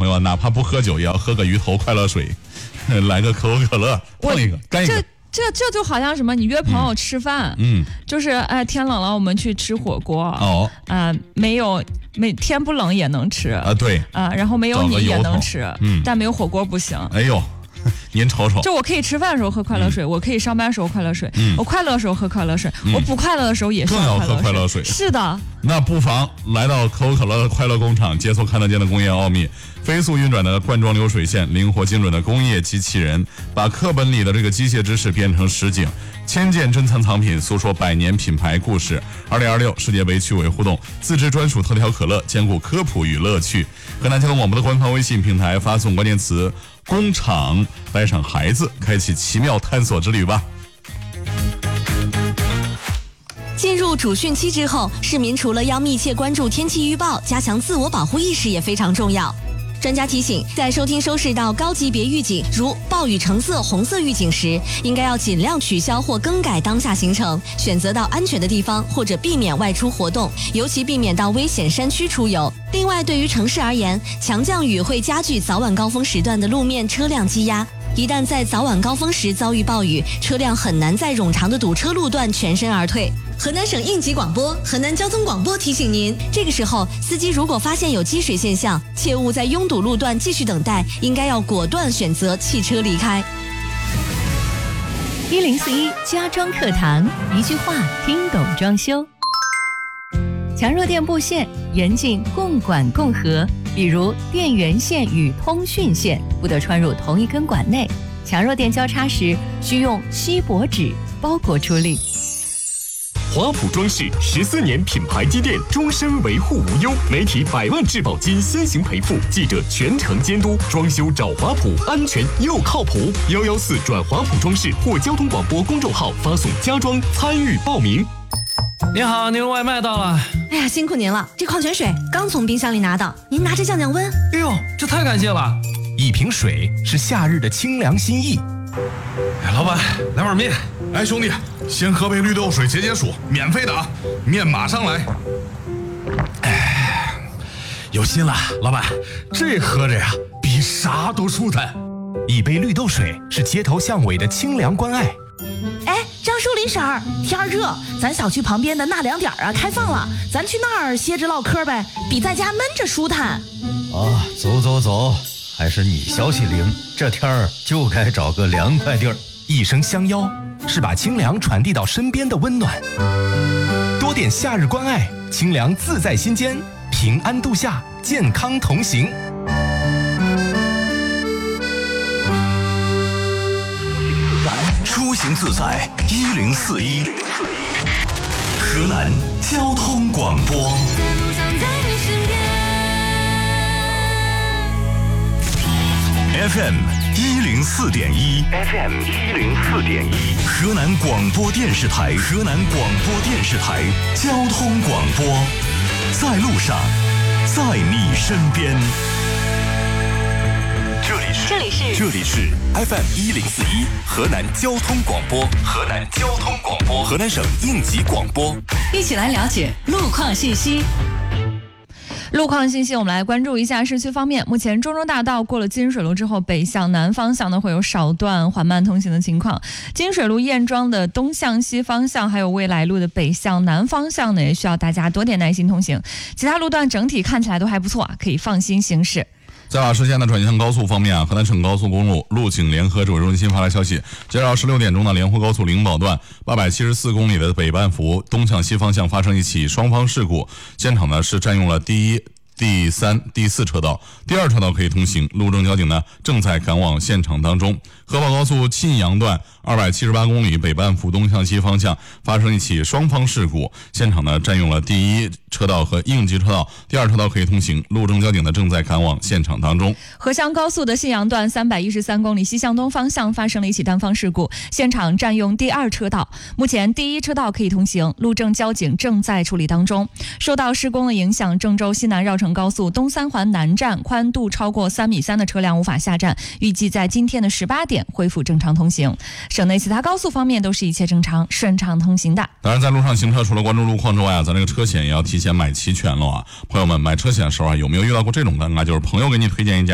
朋友，哪怕不喝酒也要喝个鱼头快乐水，来个可口可乐，碰一个干一个。 这就好像什么，你约朋友吃饭，就是天冷了我们去吃火锅，天不冷也能吃啊， 对然后没有你也能吃，但没有火锅不行。 哎呦，您瞅瞅， 就我可以吃饭的时候喝快乐水，我可以上班的时候快乐水，我快乐的时候喝快乐水，我不快乐的时候也是要喝快乐水。 是的， 那不妨来到可口可乐的快乐工厂，解锁看得见的工业奥秘。飞速运转的灌装流水线，灵活精准的工业机器人，把课本里的这个机械知识变成实景，千件珍藏藏品诉说100年品牌故事。2026世界杯趣味互动，自制专属特调可乐，兼顾科普与乐趣。河南交通广播的官方微信平台发送关键词工厂，带上孩子，开启奇妙探索之旅吧。 进入主汛期之后，市民除了要密切关注天气预报，加强自我保护意识也非常重要。专家提醒，在收听收视到高级别预警如暴雨橙色、红色预警时，应该要尽量取消或更改当下行程，选择到安全的地方，或者避免外出活动，尤其避免到危险山区出游。另外，对于城市而言，强降雨会加剧早晚高峰时段的路面车辆积压。一旦在早晚高峰时遭遇暴雨，车辆很难在冗长的堵车路段全身而退。河南省应急广播、河南交通广播提醒您，这个时候司机如果发现有积水现象，切勿在拥堵路段继续等待，应该要果断选择汽车离开。 1041家装课堂，一句话听懂装修。强弱电布线严禁共管共合，比如电源线与通讯线不得穿入同一根管内。强弱电交叉时，需用锡箔纸包裹处理。 华普装饰14年品牌积淀，终身维护无忧，媒体100万质保金先行赔付，记者全程监督，装修找华普，安全又靠谱。114转华普装饰或交通广播公众号发送家装参与报名。 你好，您外卖到了。 哎呀，辛苦您了，这矿泉水刚从冰箱里拿到，您拿着降降温。 哎呦，这太感谢了！ 一瓶水是夏日的清凉心意。 哎，老板，来碗面。 哎，兄弟，先喝杯绿豆水解解暑，免费的啊！面马上来。 哎，有心了，老板，这喝着呀，比啥都舒坦。一杯绿豆水是街头巷尾的清凉关爱。 哎，张淑林婶儿，天热，咱小区旁边的纳凉点啊开放了，咱去那儿歇着唠嗑呗，比在家闷着舒坦。 啊，走走走，还是你消息灵，这天儿就该找个凉快地儿。 一声相邀，是把清凉传递到身边的温暖。多点夏日关爱，清凉自在心间，平安度夏，健康同行。 出行自在1041，河南交通广播。FM 104.1， FM 104.1，河南广播电视台，河南广播电视台交通广播，在路上，在你身边。这里是 FM 104.1，河南交通广播，河南交通广播，河南省应急广播。 一起来了解路况信息。 路况信息，我们来关注一下市区方面。目前中州大道过了金水路之后，北向南方向呢会有少段缓慢通行的情况。金水路燕庄的东向西方向，还有未来路的北向南方向呢，也需要大家多点耐心通行。其他路段整体看起来都还不错啊，可以放心行驶。 在把视线的转向高速方面啊，河南省高速公路路警联合指挥中心发来消息，截至16点钟的莲湖高速灵宝段874公里的北半幅东向西方向发生一起双方事故，现场呢是占用了第1、第3、第4车道，第2车道可以通行，路政交警呢正在赶往现场当中。河宝高速沁阳段278公里北半幅东向西方向发生一起双方事故，现场呢占用了第1车道和应急车道，第2车道可以通行，路政交警呢正在赶往现场当中。 河湘高速的信阳段313公里西向东方向发生了一起单方事故，现场占用第2车道，目前第1车道可以通行，路政交警正在处理当中。受到施工的影响，郑州西南绕城高速东三环南站宽度超过3.3米的车辆无法下站，预计在今天的18点恢复正常通行。省内其他高速方面都是一切正常顺畅通行的。 当然在路上行车除了关注路况之外啊，咱这个车险也要提前买齐全了啊。朋友们买车险的时候啊，有没有遇到过这种尴尬，就是朋友给你推荐一家